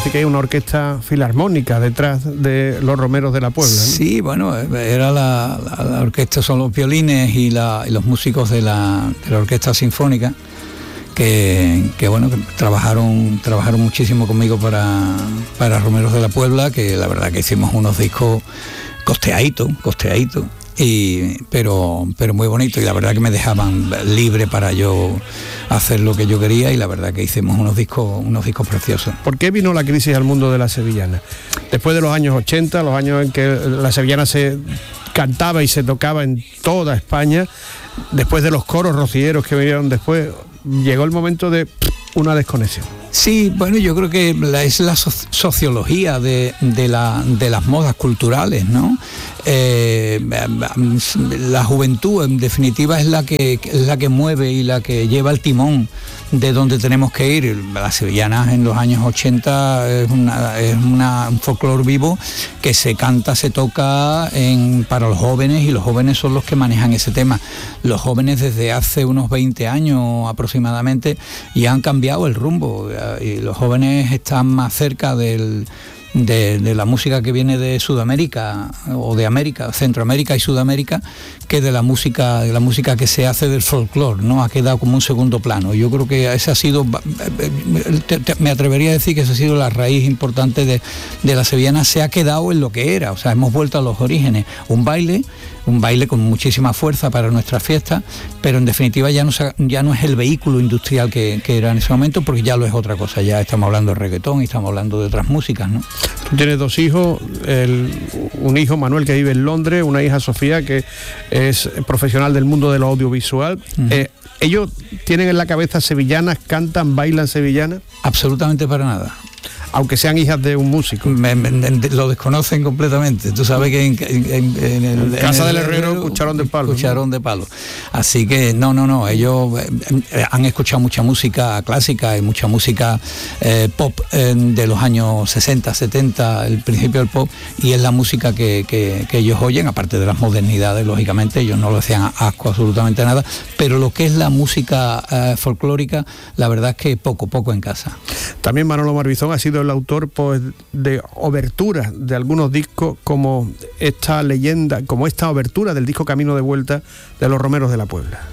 parece que hay una orquesta filarmónica detrás de los Romeros de la Puebla, ¿no? Sí, bueno, era la orquesta, son los violines y los músicos de la orquesta sinfónica que bueno, que trabajaron muchísimo conmigo para Romeros de la Puebla, que la verdad que hicimos unos discos costeaditos, pero muy bonito, y la verdad que me dejaban libre para yo hacer lo que yo quería, y la verdad que hicimos unos discos preciosos. ¿Por qué vino la crisis al mundo de la sevillana? Después de los años 80, los años en que la sevillana se cantaba y se tocaba en toda España, después de los coros rocieros que vinieron después, llegó el momento de una desconexión. Sí, bueno, yo creo que es la sociología de las modas culturales, ¿no? La juventud, en definitiva, es la que mueve y la que lleva el timón de donde tenemos que ir. Las sevillanas en los años 80 es un folclore vivo que se canta, se toca para los jóvenes, y los jóvenes son los que manejan ese tema. Los jóvenes desde hace unos 20 años aproximadamente ya han cambiado el rumbo, y los jóvenes están más cerca de la música que viene de Sudamérica o de América, Centroamérica y Sudamérica, que de la música que se hace del folclore, ¿no? Ha quedado como un segundo plano. Yo creo que esa ha sido, me atrevería a decir que esa ha sido la raíz importante de la sevillana. Se ha quedado en lo que era, o sea, hemos vuelto a los orígenes, un baile con muchísima fuerza para nuestras fiestas, pero en definitiva ya no es el vehículo industrial que era en ese momento, porque ya lo es otra cosa. Ya estamos hablando de reggaetón y estamos hablando de otras músicas, ¿no? Tú tienes dos hijos, un hijo, Manuel, que vive en Londres, una hija, Sofía, que es profesional del mundo de lo audiovisual. Uh-huh. ¿Ellos tienen en la cabeza sevillanas, cantan, bailan sevillanas? Absolutamente para nada. Aunque sean hijas de un músico. Lo desconocen completamente. Tú sabes que en Casa del Herrero, cucharón de palo. Cucharón de palo. Así que no. Ellos han escuchado mucha música clásica y mucha música pop de los años 60, 70, el principio del pop, y es la música que ellos oyen, aparte de las modernidades, lógicamente. Ellos no lo hacían asco absolutamente nada, pero lo que es la música folclórica, la verdad es que poco en casa. También Manolo Marbizón ha sido el autor, pues, de oberturas de algunos discos, como esta leyenda, como esta obertura del disco Camino de Vuelta de los Romeros de la Puebla.